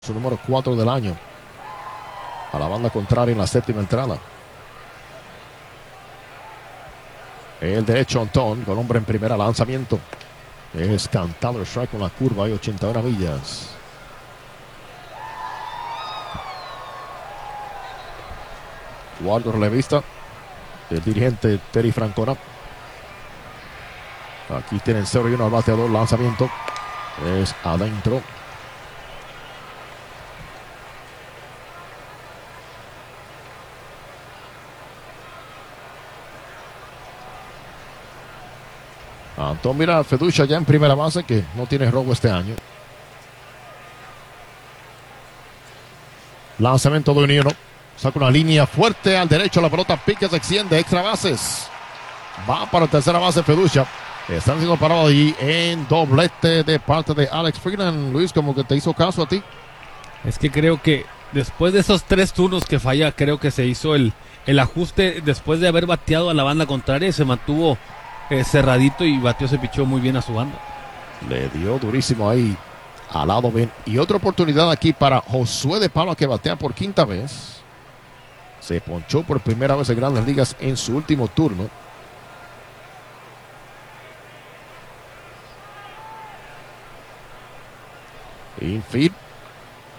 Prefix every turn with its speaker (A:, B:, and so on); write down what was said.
A: Su número 4 del año. A la banda contraria en la séptima entrada. El derecho Antón con hombre en primera, lanzamiento. Es cantado el strike con la curva y 81 millas. Cuarto relevista, el dirigente Terry Francona. Aquí tienen 0-1 al bateador, lanzamiento. Es adentro. Antón mira Feducha ya en primera base, que no tiene robo este año. Lanzamiento de Unión. Saca una línea fuerte al derecho. La pelota pica, se extiende. Extra bases. Va para tercera base Feducha. Están siendo parados allí en doblete de parte de Alex Freeland. Luis, como que te hizo caso a ti.
B: Es que creo que después de esos 3 turnos que falla, creo que se hizo el ajuste después de haber bateado a la banda contraria y se mantuvo cerradito y bateó, se pichó muy bien a su banda.
A: Le dio durísimo ahí al lado bien. Y otra oportunidad aquí para Josué de Palma, que batea por quinta vez. Se ponchó por primera vez en Grandes Ligas en su último turno. Infield.